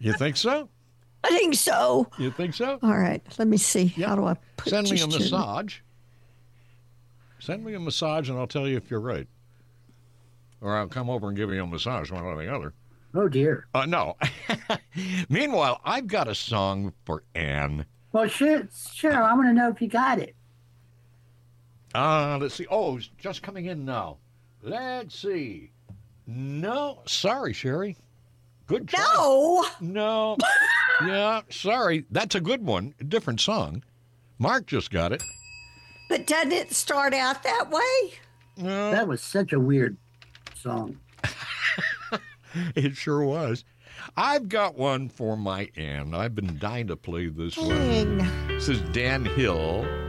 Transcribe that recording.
You think so? I think so. You think so? All right. Let me see. Yep. How do I put Send me this a tune? massage. Send me a massage, and I'll tell you if you're right. Or I'll come over and give you a massage, one or the other. Oh, dear. No. Meanwhile, I've got a song for Ann. Well, sure. I want to know if you got it. Let's see. Oh, it's just coming in now. Let's see. No. Sorry, Sherry. Good try. No. No. Yeah, sorry. That's a good one. A different song. Mark just got it. But doesn't it start out that way? No. That was such a weird song. It sure was. I've got one for my Ann. I've been dying to play this one. Dang. This is Dan Hill